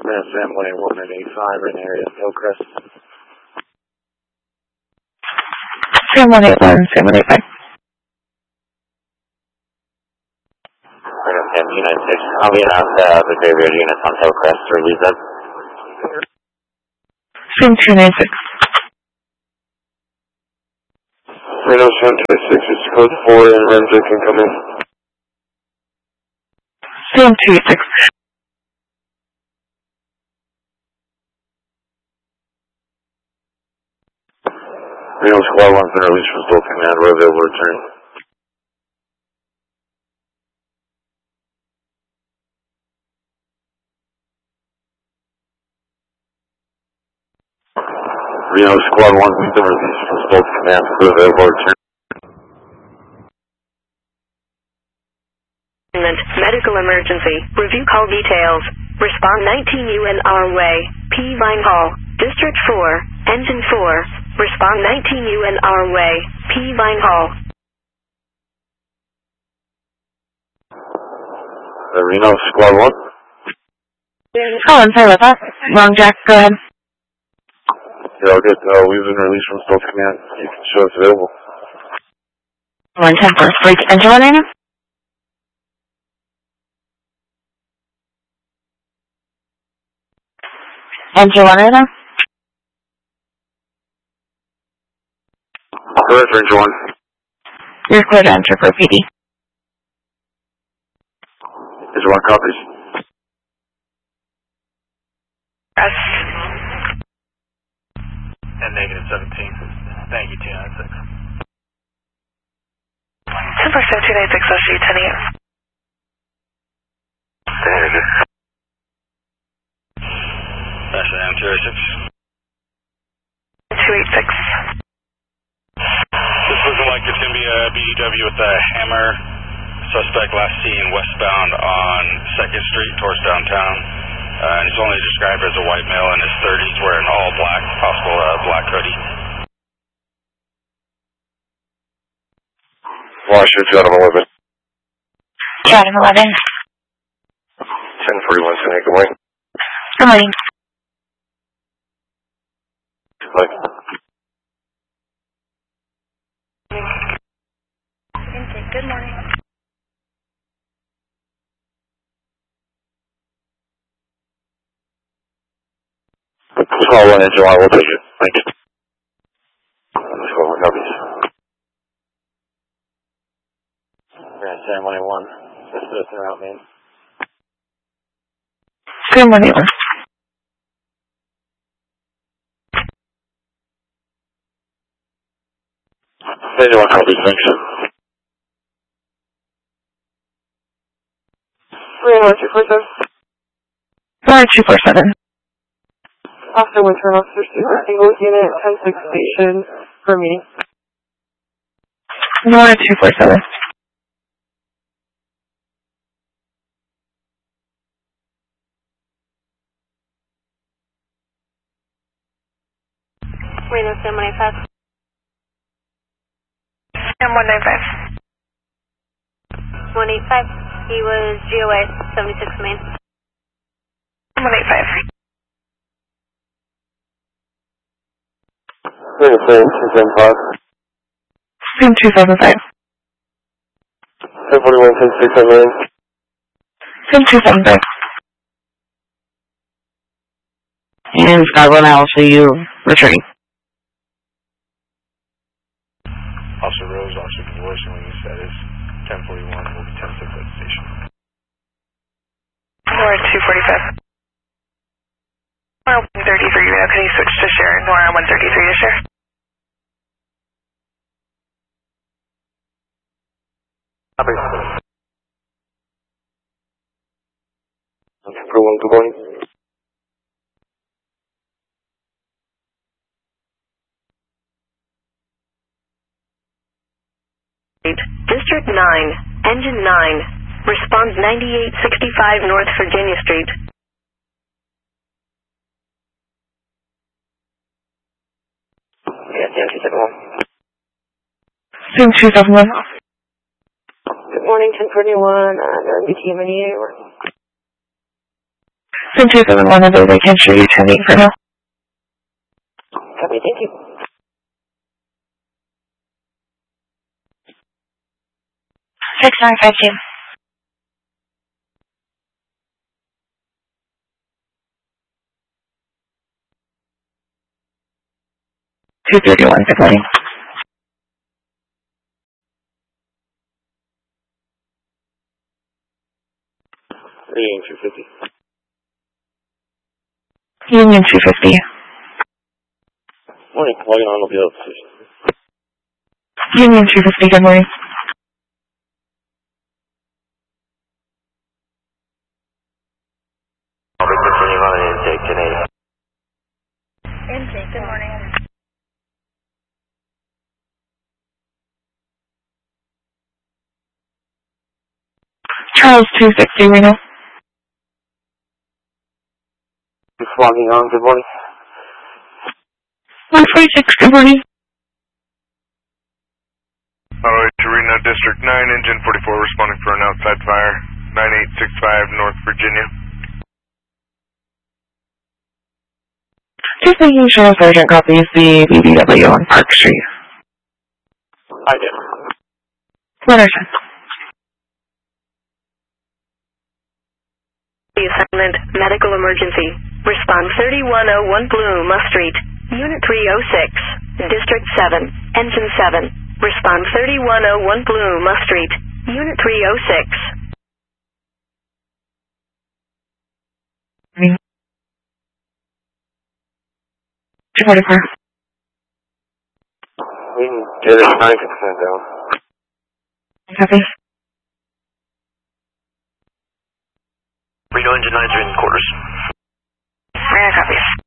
Sam 181 at 85 in the area of Hillcrest. Sam 181, Sam 185. Sam 296. I'll be out the graveyard units on Hillcrest to release them. Sam 296. Reno Sam 296, it's code 4 and Renzo can come in. Sam 286. Reno Squad 1's been released from Stolt Command. We're available to return. Reno Squad 1's been released from Stolt Command. We're available to return. Medical emergency. Review call details. Respond 19 UNR Way. P. Vine Hall. District 4. Engine 4. Respond 19 UNR Way. P. Vine Hall. Reno Squad 1. Oh, I'm sorry about that. Wrong Jack, go ahead. You're all good. We've been released from Stolt Command. You can show us available. 110 first break. Engine 1 right now? Engine 1 right now? Correct, Ranger 1. You're clear to enter for PD. Ranger 1 copies. Yes. And negative 17. Thank you, 296. 10% 296, I'll shoot 10 AM. That's an M286. 286. This looking like it's going to be a BDW with a hammer. Suspect last seen westbound on 2nd Street towards downtown. And he's only described as a white male in his 30s wearing all black, possible black hoodie. Washington, Adam 11. Adam 11. 1041, San Good morning. Good morning. Good morning. Call 1 Engine 1, we'll take it. Thank you. Let's go 1 copies. Sam 181. Just listen out, man. Sam 181. Engine 1 copies, thanks. 31247. 247. Officer Winter, Officer Stewart, Angle Unit 106 Station for meeting. 247. Reno Sam 185. Sam 195. 185. He was GOA 76 Main. 185. Sam 275. Sam 275. 1041, 1067. Sam 275. And Scotland, I'll see you returning. Officer Rose, Officer Divorce, and when you status 1041 will be 10-6 at the station. Nora 245. Nora 133 now, can you switch to share? Nora 133 to share. Copy. Everyone, good morning. District 9, Engine 9, responds 9865 North Virginia Street. Yeah, Yankee 71. Sam 271. Good morning, 1041, BTM and Engine 271 of I can show you 10-8 for now. Copy, thank you. Six 952. Good morning. Union 250. Union 250. Morning, logging on the other position. Union 250, good morning. I'll be continuing on an intake today. Intake, good morning. Charles 260, Reno. Just logging on, good morning. 146, good morning. Alright, to Reno District 9, Engine 44 responding for an outside fire, 9865 North Virginia. Just making sure Sergeant copies the BBW on Park Street. I did. Letter 10. Assignment, medical emergency. Respond 3101 Blooma Street, Unit 306, District 7, Engine 7. Respond 3101 Blooma Street, Unit 306. 244. We can get it 90% down. Copy. Reno Engine 9's in quarters. Reno copies.